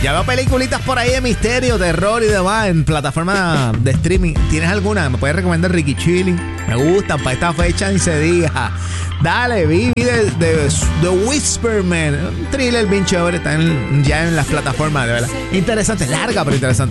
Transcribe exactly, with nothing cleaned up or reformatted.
Ya veo peliculitas por ahí de misterio, terror y demás en plataformas de streaming. ¿Tienes alguna? ¿Me puedes recomendar Ricky Chilling? Me gustan para esta fecha ni se diga. Dale, vi de, de The Whisperman. Un thriller bien chévere. Está en, ya en las plataformas, de verdad. Interesante, larga pero interesante.